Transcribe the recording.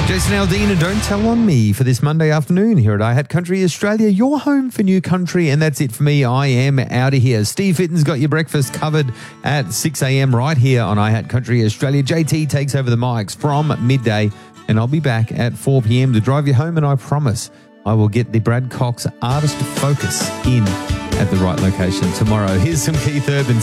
Jason Aldean, Don't Tell on Me for this Monday afternoon here at iHat Country Australia, your home for new country, and that's it for me. I am out of here. Steve Fitton's got your breakfast covered at 6 a.m. right here on iHat Country Australia. JT takes over the mics from midday, and I'll be back at 4 p.m. to drive you home, and I promise I will get the Brad Cox Artist Focus in at the right location tomorrow. Here's some Keith Urban.